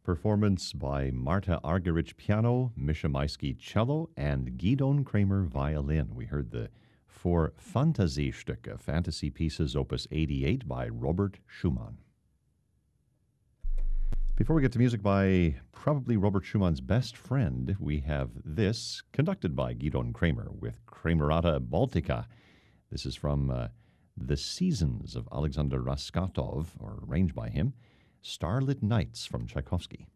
Performance by Marta Argerich piano, Misha Maisky cello, and Gidon Kramer violin. We heard the four Fantasiestücke, fantasy pieces, opus 88 by Robert Schumann. Before we get to music by probably Robert Schumann's best friend, we have this, conducted by Gidon Kramer with Kramerata Baltica. This is from The Seasons of Alexander Raskatov, or arranged by him, Starlit Nights from Tchaikovsky.